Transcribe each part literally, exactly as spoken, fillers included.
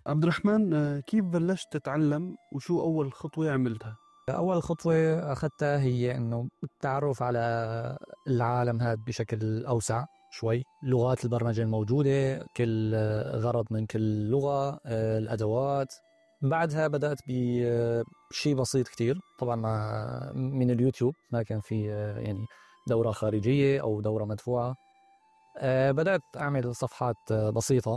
عبد الرحمن، آه، كيف بلشت تتعلم وشو أول خطوة عملتها؟ أول خطوة أخذتها هي إنه التعرف على العالم هذا بشكل أوسع شوي. لغات البرمجة الموجودة، كل غرض من كل لغة، الأدوات. بعدها بدأت بشيء بسيط كتير، طبعا مع من اليوتيوب، ما كان في يعني دورة خارجية أو دورة مدفوعة. بدأت أعمل صفحات بسيطة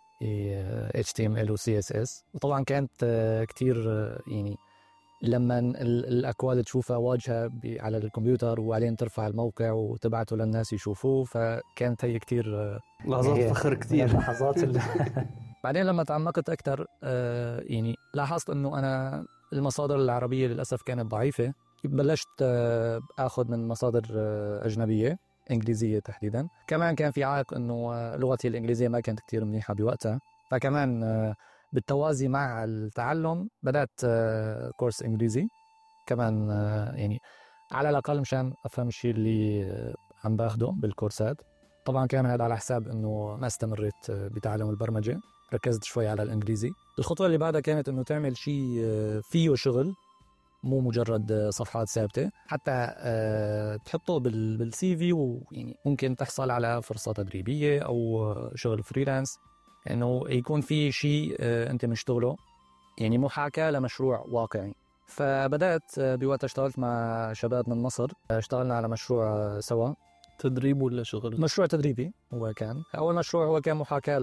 إتش تي إم إل و سي إس إس، وطبعا كانت كتير يعني لما ال- الأكواد تشوفها واجهة ب- على الكمبيوتر، وبعدين ترفع الموقع وتبعته للناس يشوفوه، فكانت هي كتير آه، لحظات هي فخر من كتير. اللحظات ال... بعدين لما تعمقت أكتر آه، يعني لاحظت أنه أنا المصادر العربية للأسف كانت ضعيفة. بلشت آه، أخذ من مصادر آه، أجنبية، إنجليزية تحديدا. كمان كان في عائق أنه آه، لغتي الإنجليزية ما كانت كتير منيحة بوقتها، فكمان آه، بالتوازي مع التعلم بدأت آه، كورس إنجليزي كمان، آه، يعني على الأقل مشان أفهم الشيء اللي آه، عم باخده بالكورسات. طبعا كان هذا على حساب أنه ما استمريت آه، بتعلم البرمجة، ركزت شوي على الإنجليزي. الخطوة اللي بعدها كانت أنه تعمل شيء آه، فيه شغل، مو مجرد آه، صفحات ثابتة، حتى آه، تحطه بال- بالسي في، ويعني ممكن تحصل على فرصة تدريبية أو آه، شغل فريلانس، انه يكون في شيء آه، انت مشتغله، يعني محاكاة لمشروع واقعي. فبدأت آه، بوقت اشتغلت مع شباب من مصر، آه، اشتغلنا على مشروع آه، سوا. تدريب ولا شغل؟ مشروع تدريبي. هو كان أول مشروع، هو كان محاكاة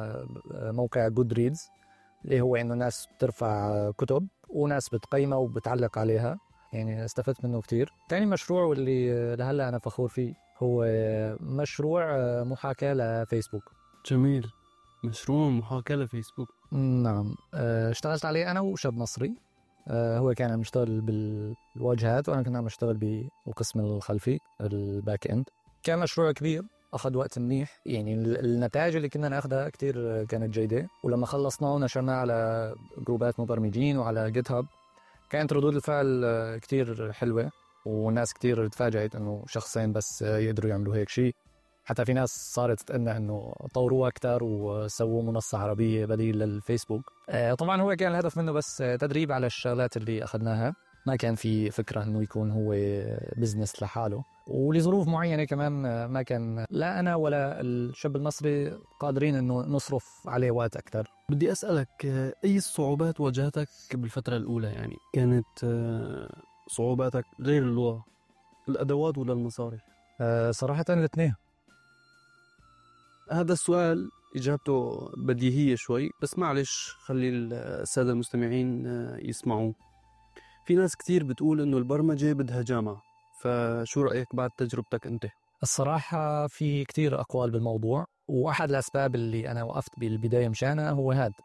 لموقع جود ريدز، اللي هو إنه ناس بترفع آه، كتب وناس بتقيمها وبتعلق عليها. يعني استفدت منه كتير. تاني مشروع واللي آه، لهلا أنا فخور فيه، هو آه، مشروع آه، محاكاة لفيسبوك. جميل. مشروع محاكاة لفيسبوك. نعم. آه، اشتغلت عليه أنا وشاب مصري. آه، هو كان عم يشتغل بالواجهات وأنا كنت عم أشتغل بالقسم الخلفي، الباك إند. كان مشروع كبير، أخذ وقت منيح. يعني ال- النتائج اللي كنا ناخدها كتير كانت جيدة، ولما خلصناه ونشرناه على جروبات مبرمجين وعلى جيت هاب، كانت ردود الفعل آه، كتير حلوة، والناس كتير تفاجأت إنه شخصين بس آه، يقدروا يعملوا هيك شيء. حتى في ناس صارت تقلنا إنه طوروها أكتر وسووا منصة عربية بديل للفيسبوك. آه، طبعا هو كان الهدف منه بس آه، تدريب على الشغلات اللي أخذناها، ما كان في فكرة إنه يكون هو بزنس لحاله. ولظروف معينة كمان آه، ما كان لا أنا ولا الشاب المصري قادرين إنه نصرف عليه وقت أكتر. بدي أسألك، آه، أي الصعوبات واجهتك بالفترة الأولى؟ يعني كانت آه، صعوباتك غير اللغة، الأدوات ولا المصاري؟ آه، صراحة الاثنين. هذا السؤال إجابته بديهية شوي، بس معلش خلي السادة المستمعين آه، يسمعوا. في ناس كتير بتقول إنه البرمجة بدها جامعة، فشو رأيك بعد تجربتك أنت؟ الصراحة في كتير أقوال بالموضوع، وأحد الأسباب اللي أنا وقفت بالبداية مشانها هو هذا،